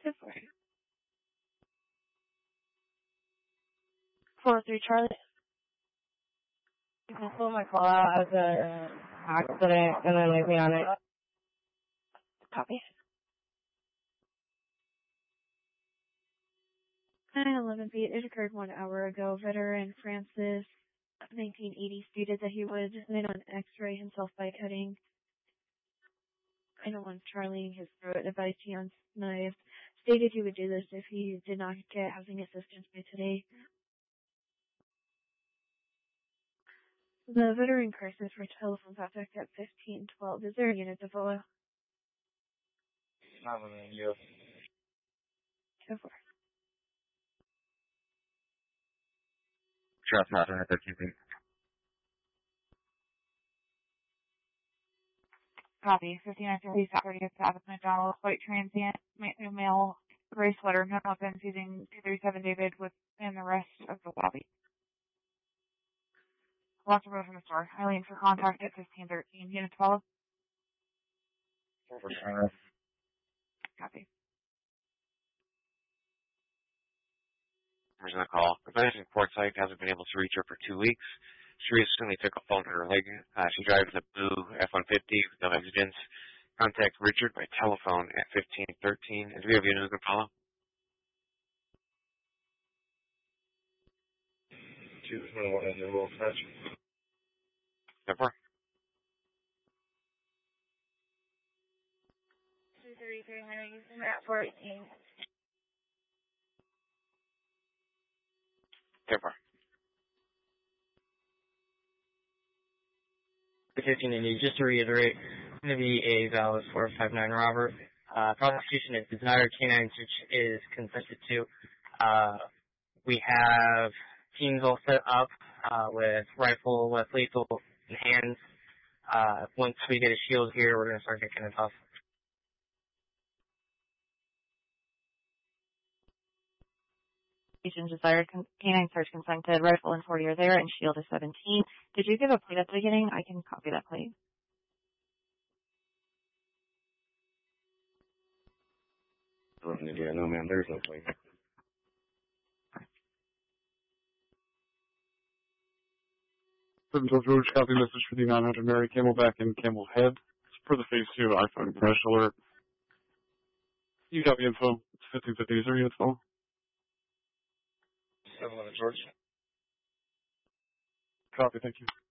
Good for it. 403 Charlie. You can pull my call out as an accident and then leave me on it. Copy. 9/11 beat. It occurred 1 hour ago. Veteran Francis, 1980, stated that he would lay on X-ray himself by cutting 901 Charlie his throat. Advised he on knife. Stated he would do this if he did not get housing assistance by today. The veteran crisis for telephone contact at 1512. Is there a unit to follow? Not within you. Go for it. Trust not at 13 feet. Copy. 5930 South 30th Avenue, McDonald, white transient, male, gray sweater, no weapons, using 237 David within the rest of the lobby. Lots of road from the store. Eileen for contact at 1513. Unit to follow? Copy. Here's the call. The resident port site hasn't been able to reach her for 2 weeks. She recently took a phone to her leg. She drives a blue F-150 with no exigence. Contact Richard by telephone at 1513. And do we have units to follow? 221 is your little touch. Step 4. 233 Henry Houston at 14. Step 4. 1580, just to reiterate, it's going to be a valid 459 Robert. Prosecution is desired, canine search is consented to. We have teams all set up with rifle, with lethal in hands. Once we get a shield here, we're going to start kicking it off. Desired, canine search consented, rifle and 40 are there, and shield is 17. Did you give a plate at the beginning? I can copy that plate. Yeah, no, ma'am, there's no plate. George, copy message for the 900 Mary Camelback and Camel Head. For the phase 2 iPhone crash alert. You copy info. It's 1550. Is there units phone? 711 George. Copy, thank you.